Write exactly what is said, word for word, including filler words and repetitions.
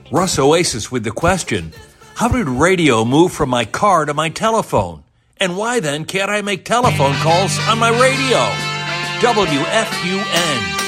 Russ Oasis with the question, how did radio move from my car to my telephone? And why then can't I make telephone calls on my radio? W F U N